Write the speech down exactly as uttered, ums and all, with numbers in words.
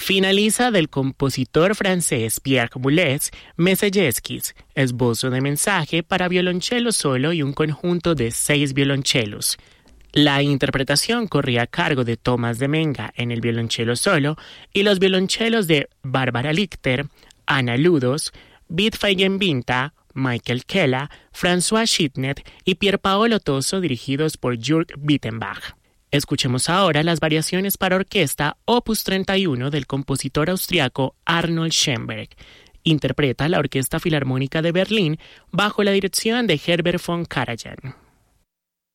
Finaliza del compositor francés Pierre Boulez, Messejeskis, esbozo de mensaje para violonchelo solo y un conjunto de seis violonchelos. La interpretación corría a cargo de Thomas de Menga en el violonchelo solo y los violonchelos de Bárbara Lichter, Ana Ludos, Bidfeigen Binta, Michael Kella, François Schittnet y Pierpaolo Toso, dirigidos por Jürg Wittenbach. Escuchemos ahora las variaciones para orquesta opus treinta y uno del compositor austriaco Arnold Schoenberg. Interpreta la Orquesta Filarmónica de Berlín bajo la dirección de Herbert von Karajan.